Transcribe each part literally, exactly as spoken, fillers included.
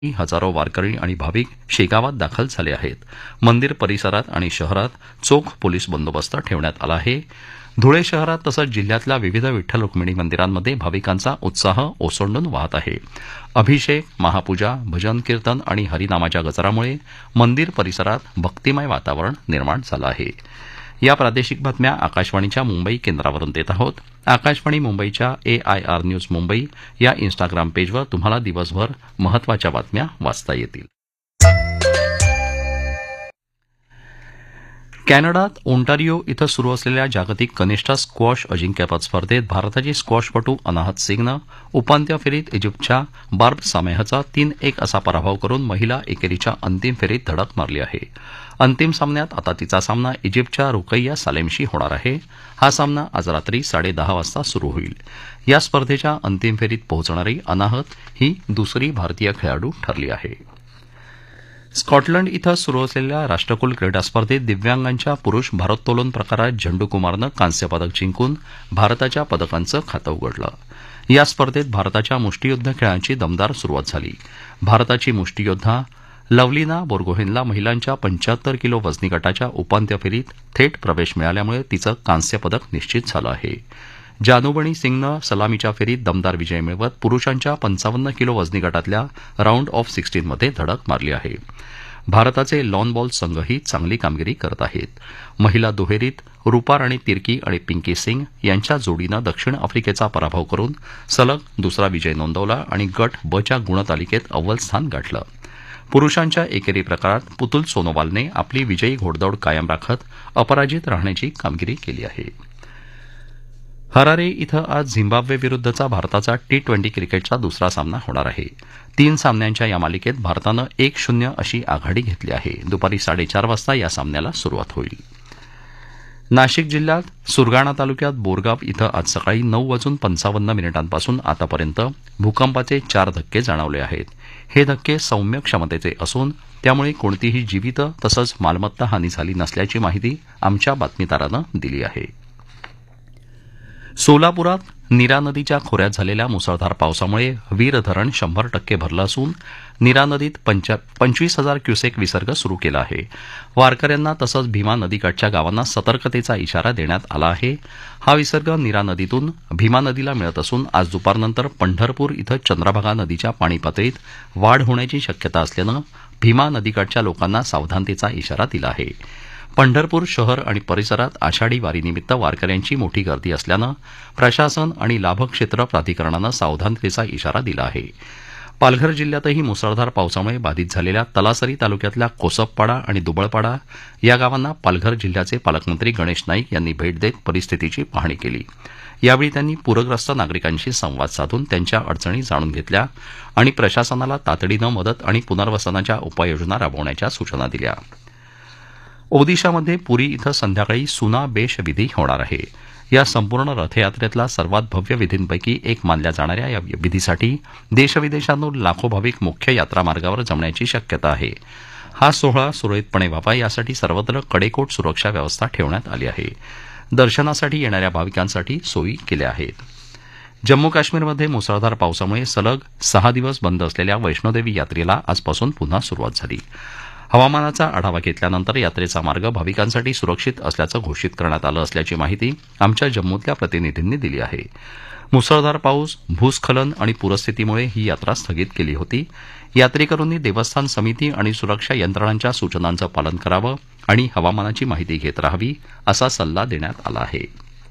हजारो वारकरी आणि भाविक शेगावात दाखल झाले आहेत. मंदिर परिसरात आणि शहरात चोख पोलीस बंदोबस्त ठेवण्यात आला आहे. धुळे शहरात तसंच जिल्ह्यातल्या विविध विठ्ठल रुक्मिणी मंदिरांमध्ये भाविकांचा उत्साह ओसंडून वाहत आहे. अभिषेक, महापूजा, भजन कीर्तन आणि हरिनामाच्या गजरामुळे मंदिर परिसरात भक्तिमय वातावरण निर्माण झालं आहे. या प्रादेशिक बातम्या आकाशवाणीच्या मुंबई केंद्रावरून देत आहोत. आकाशवाणी मुंबईच्या एआयआर न्यूज मुंबई या इन्स्टाग्राम पेजवर तुम्हाला दिवसभर महत्त्वाच्या बातम्या वाचता येतील. कॅनडात ओंटारिओ इथं सुरू असलेल्या जागतिक कनिष्ठ स्क्वॉश अजिंक्यपद स्पर्धेत भारताची स्क्वॉशपटू अनाहत सिंगनं उपांत्य फेरीत इजिप्तच्या बार्ब सामेहचा तीन एक असा पराभव करून महिला एकेरीच्या अंतिम फेरीत धडक मारली आहे. अंतिम सामन्यात आता तिचा सामना इजिप्तच्या रुकैया सालेमशी होणार आहे. हा सामना आज रात्री साडेदहा वाजता सुरू होईल. या स्पर्धेच्या अंतिम फेरीत पोहोचणारी अनाहत ही दुसरी भारतीय खेळाडू ठरली आहे. स्कॉटलंड इथं सुरू असलेल्या राष्ट्रकुल क्रीडा स्पर्धेत दिव्यांगांच्या पुरुष भारोत्तोलन प्रकारात झंडूकुमारनं कांस्य पदक जिंकून भारताच्या पदकांचं खातं उघडलं. या स्पर्धेत भारताच्या मुष्टियुद्ध खेळांची दमदार सुरुवात झाली. भारताची मुष्टियोद्धा लवलिना बोर्गोहेनला महिलांच्या पंच्याहत्तर किलो वजनी गटाच्या उपांत्य फेरीत थेट प्रवेश मिळाल्यामुळे तिचं कांस्य पदक निश्चित झालं आहे. जानुबणी सिंगनं सलामीच्या फेरीत दमदार विजय मिळवत पुरुषांच्या पंचावन्न किलो वजनी गटातल्या राऊंड ऑफ सिक्स्टीनमध्ये धडक मारली आहे. भारताचे लॉन बॉल संघही चांगली कामगिरी करत आहेत. महिला दुहेरीत रुपा राणी तिर्की आणि पिंकी सिंग यांच्या जोडीनं दक्षिण आफ्रिकेचा पराभव करून सलग दुसरा विजय नोंदवला आणि गट बच्या गुणतालिकेत अव्वल स्थान गाठलं. पुरुषांच्या एकेरी प्रकारात पुतुल सोनोवालने आपली विजयी घोडदौड कायम राखत अपराजित राहण्याची कामगिरी केली आहे. हरारे इथं आज झिम्बाब्वे विरुद्धचा भारताचा टी ट्वेंटी क्रिकेटचा दुसरा सामना होणार आहे. तीन सामन्यांच्या या मालिकेत भारतानं एक शून्य अशी आघाडी घेतली आहे. दुपारी साडेचार वाजता या सामन्याला सुरुवात होईल. नाशिक जिल्ह्यात सुरगाणा तालुक्यात बोरगाव इथं आज सकाळी नऊ वाजून पंचावन्न मिनिटांपासून आतापर्यंत भूकंपाचे चार धक्के जाणवले आहेत. हे धक्के सौम्य क्षमतेचे असून त्यामुळे कोणतीही जीवित तसंच मालमत्ता हानी झाली नसल्याची माहिती आमच्या बातमीदारानं दिली आहे. सोलापुरात नीरा नदीच्या खोऱ्यात झालेल्या मुसळधार पावसामुळे वीर धरण शंभर टक्के भरलं असून नीरा नदीत पंचवीस हजार क्युसेक विसर्ग सुरू केला आहे. वारकऱ्यांना तसंच भीमा नदीकाठच्या गावांना सतर्कतेचा इशारा देण्यात आला आहे. हा विसर्ग नीरा नदीतून भीमा नदीला मिळत असून आज दुपारनंतर पंढरपूर इथं चंद्रभागा नदीच्या पाणी पातळीत वाढ होण्याची शक्यता असल्यानं भीमा नदीकाठच्या लोकांना सावधानतेचा इशारा दिला आहे. पंढरपूर शहर आणि परिसरात आषाढी वारीनिमित्त वारकऱ्यांची मोठी गर्दी असल्यानं प्रशासन आणि लाभक्षेत्र प्राधिकरणानं सावधानतेचा इशारा दिला आहे. पालघर जिल्ह्यातही मुसळधार पावसामुळे बाधित झालेल्या तलासरी तालुक्यातल्या कोसपपाडा आणि दुबळपाडा या गावांना पालघर जिल्ह्याचे पालकमंत्री गणेश नाईक यांनी भेट देत परिस्थितीची पाहणी केली. यावेळी त्यांनी पूरग्रस्त नागरिकांशी संवाद साधून त्यांच्या अडचणी जाणून घेतल्या आणि प्रशासनाला तातडीनं मदत आणि पुनर्वसनाच्या उपाययोजना राबवण्याच्या सूचना दिल्या. ओदिशामध्ये पुरी इथं संध्याकाळी सुना बेश विधी होणार आहे. या संपूर्ण रथयात्रेतला सर्वात भव्य विधींपैकी एक मानल्या जाणाऱ्या या विधीसाठी देशविदेशातून लाखो भाविक मुख्य यात्रामार्गावर जमण्याची शक्यता आहे. हा सोहळा सुरळीतपणे व्हावा यासाठी सर्वत्र कडेकोट सुरक्षा व्यवस्था ठेवण्यात आली आहे. दर्शनासाठी येणाऱ्या भाविकांसाठी सोयी केल्या आहेत. जम्मू काश्मीरमध्ये मुसळधार पावसामुळे सलग सहा दिवस बंद असलेल्या वैष्णोदेवी यात्रेला आजपासून पुन्हा सुरुवात झाली. हवामानाचा आढावा घेतल्यानंतर यात्रेचा मार्ग भाविकांसाठी सुरक्षित असल्याचं घोषित करण्यात आलं असल्याची माहिती आमच्या जम्मूतल्या प्रतिनिधींनी दिली आहे. मुसळधार पाऊस, भूस्खलन आणि पूरस्थितीमुळे ही यात्रा स्थगित केली होती. यात्रेकरूंनी देवस्थान समिती आणि सुरक्षा यंत्रणांच्या सूचनांचं पालन करावं आणि हवामानाची माहिती घेत राहावी असा सल्ला देण्यात आला आहे.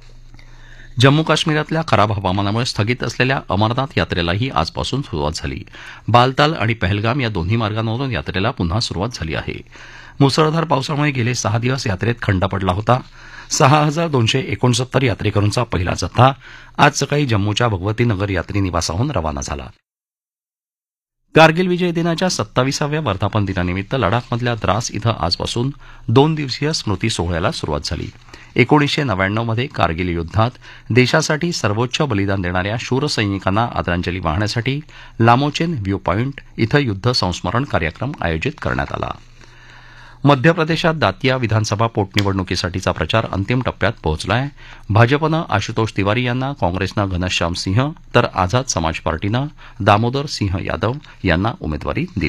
जम्मू काश्मीरातल्या खराब हवामानामुळे स्थगित असलेल्या अमरनाथ यात्रेलाही आजपासून सुरुवात झाली. बालताल आणि पहलगाम या दोन्ही मार्गांवरून यात्रेला पुन्हा सुरुवात झाली आहे. मुसळधार पावसामुळे गेले सहा दिवस यात्रेत खंड पडला होता. सहा हजार दोनशे एकोणसत्तर यात्रेकरूंचा पहिला जत्था आज सकाळी जम्मूच्या भगवती नगर यात्री निवासाहून रवाना झाला. कारगिल विजय दिनाच्या सत्ताविसाव्या वर्धापन दिनानिमित्त लडाखमधल्या द्रास इथं आजपासून दोन दिवसीय स्मृती सोहळ्याला सुरुवात झाली. एकोणीसशे नव्याण्णवमध्ये कारगिल युद्धात देशासाठी सर्वोच्च बलिदान देणाऱ्या शूर सैनिकांना आदरांजली वाहण्यासाठी लामोचेन व्ह्यू पॉइंट इथं युद्ध संस्मरण कार्यक्रम आयोजित करण्यात आला. मध्य प्रदेशात दातिया विधानसभा पोटनिवडणुकीसाठीचा प्रचार अंतिम टप्प्यात पोहोचला आहे. भाजपनं आशुतोष तिवारी यांना, काँग्रेसनं घनश्याम सिंह तर आझाद समाज पार्टीनं दामोदर सिंह यादव यांना उमेदवारी दिली